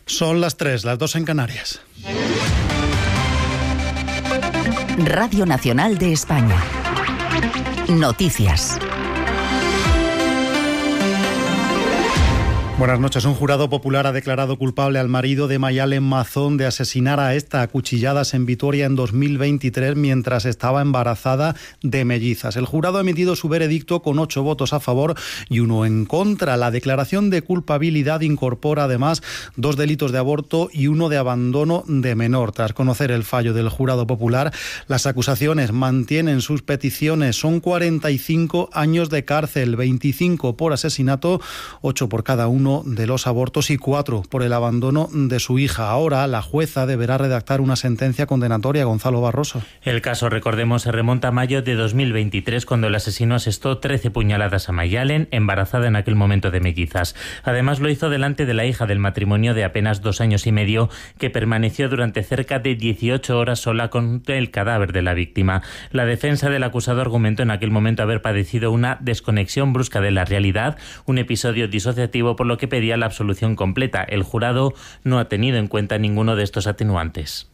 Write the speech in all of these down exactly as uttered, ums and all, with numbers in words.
Son las tres, las dos en Canarias. Radio Nacional de España. Noticias. Buenas noches. Un jurado popular ha declarado culpable al marido de Mayalen Mazón de asesinar a esta a cuchilladas en Vitoria en dos mil veintitrés mientras estaba embarazada de mellizas. El jurado ha emitido su veredicto con ocho votos a favor y uno en contra. La declaración de culpabilidad incorpora además dos delitos de aborto y uno de abandono de menor. Tras conocer el fallo del jurado popular, las acusaciones mantienen sus peticiones. Son cuarenta y cinco años de cárcel, veinticinco por asesinato, ocho por cada uno de los abortos y cuatro por el abandono de su hija. Ahora la jueza deberá redactar una sentencia condenatoria. Gonzalo Barroso. El caso, recordemos, se remonta a mayo de dos mil veintitrés, cuando el asesino asestó trece puñaladas a Mayalen, embarazada en aquel momento de mellizas. Además lo hizo delante de la hija del matrimonio de apenas dos años y medio, que permaneció durante cerca de dieciocho horas sola con el cadáver de la víctima. La defensa del acusado argumentó en aquel momento haber padecido una desconexión brusca de la realidad, un episodio disociativo, por lo que pedía la absolución completa. El jurado no ha tenido en cuenta ninguno de estos atenuantes.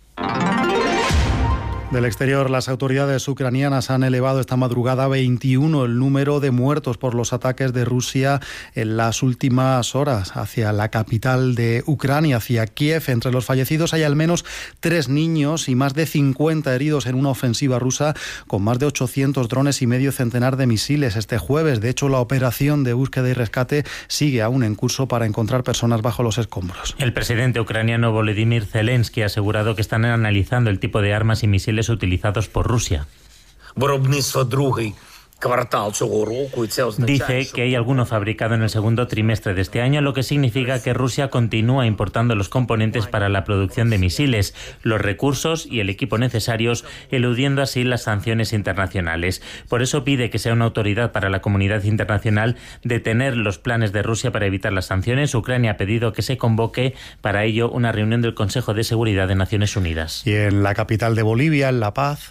Del exterior, las autoridades ucranianas han elevado esta madrugada a veintiuno el número de muertos por los ataques de Rusia en las últimas horas hacia la capital de Ucrania, hacia Kiev. Entre los fallecidos hay al menos tres niños y más de cincuenta heridos en una ofensiva rusa con más de ochocientos drones y medio centenar de misiles este jueves. De hecho, la operación de búsqueda y rescate sigue aún en curso para encontrar personas bajo los escombros. El presidente ucraniano Volodymyr Zelensky ha asegurado que están analizando el tipo de armas y misiles utilizados por Rusia. Dice que hay alguno fabricado en el segundo trimestre de este año, lo que significa que Rusia continúa importando los componentes para la producción de misiles, los recursos y el equipo necesarios, eludiendo así las sanciones internacionales. Por eso pide que sea una autoridad para la comunidad internacional detener los planes de Rusia para evitar las sanciones. Ucrania ha pedido que se convoque para ello una reunión del Consejo de Seguridad de Naciones Unidas. Y en la capital de Bolivia, en La Paz,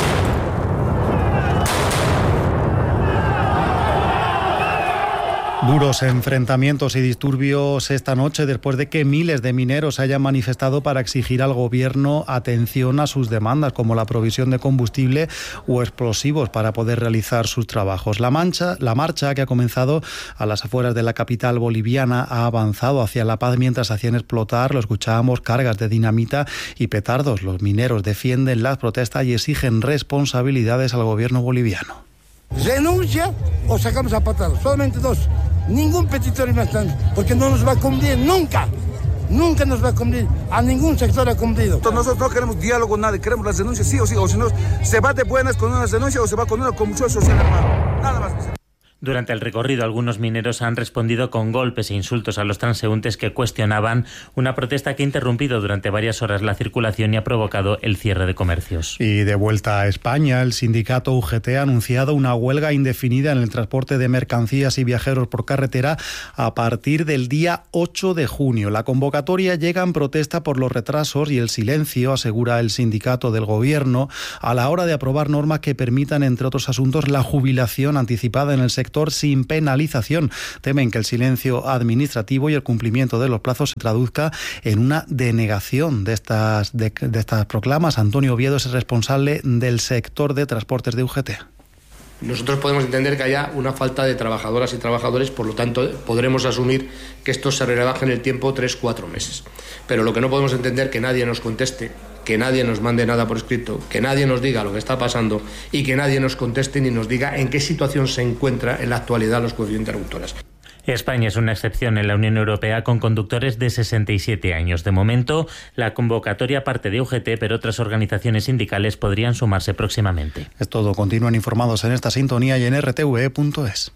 duros enfrentamientos y disturbios esta noche después de que miles de mineros se hayan manifestado para exigir al gobierno atención a sus demandas, como la provisión de combustible o explosivos para poder realizar sus trabajos. La, mancha, la marcha, que ha comenzado a las afueras de la capital boliviana, ha avanzado hacia La Paz mientras hacían explotar, lo escuchábamos, cargas de dinamita y petardos. Los mineros defienden las protestas y exigen responsabilidades al gobierno boliviano. Renuncia o sacamos a patadas, solamente dos. Ningún petitorio más grande, porque no nos va a cumplir nunca. Nunca nos va a cumplir, a ningún sector ha cumplido. Nosotros no queremos diálogo, nada, queremos las denuncias sí o sí, o si no, se va de buenas con unas denuncias o se va con una convulsión social, hermano. Nada más. Durante el recorrido, algunos mineros han respondido con golpes e insultos a los transeúntes que cuestionaban una protesta que ha interrumpido durante varias horas la circulación y ha provocado el cierre de comercios. Y de vuelta a España, el sindicato U G T ha anunciado una huelga indefinida en el transporte de mercancías y viajeros por carretera a partir del día ocho de junio. La convocatoria llega en protesta por los retrasos y el silencio, asegura el sindicato, del gobierno a la hora de aprobar normas que permitan, entre otros asuntos, la jubilación anticipada en el sector sin penalización. Temen que el silencio administrativo y el cumplimiento de los plazos se traduzca en una denegación de estas, de, de estas proclamas. Antonio Oviedo es el responsable del sector de transportes de U G T. Nosotros podemos entender que haya una falta de trabajadoras y trabajadores, por lo tanto podremos asumir que esto se rebaje en el tiempo tres, cuatro meses. Pero lo que no podemos entender es que nadie nos conteste, que nadie nos mande nada por escrito, que nadie nos diga lo que está pasando y que nadie nos conteste ni nos diga en qué situación se encuentra en la actualidad los coeficientes interruptores. España es una excepción en la Unión Europea con conductores de sesenta y siete años. De momento, la convocatoria parte de U G T, pero otras organizaciones sindicales podrían sumarse próximamente. Es todo. Continúen informados en esta sintonía y en r t v e punto es.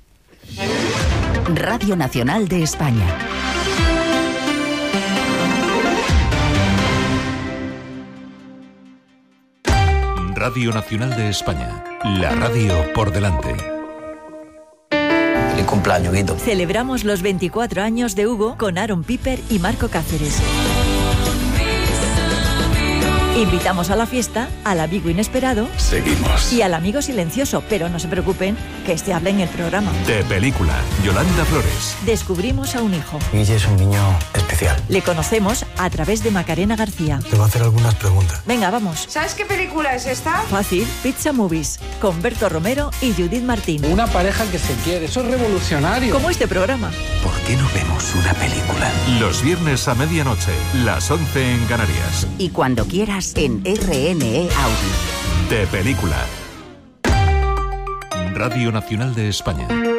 Radio Nacional de España. Radio Nacional de España. La radio por delante. Feliz cumpleaños, Guido. Celebramos los veinticuatro años de Hugo con Aaron Piper y Marco Cáceres. Invitamos a la fiesta al amigo inesperado. Seguimos. Y al amigo silencioso, pero no se preocupen, que este habla en el programa. De película, Yolanda Flores. Descubrimos a un hijo. Guille es un niño especial. Le conocemos a través de Macarena García. Te voy a hacer algunas preguntas. Venga, vamos. ¿Sabes qué película es esta? Fácil, Pizza Movies, con Berto Romero y Judith Martín. Una pareja que se quiere, eso es revolucionario. Como este programa. ¿Por qué no vemos una película? Los viernes a medianoche, las once en Canarias. Y cuando quieras en R N E Audio. De película. Radio Nacional de España.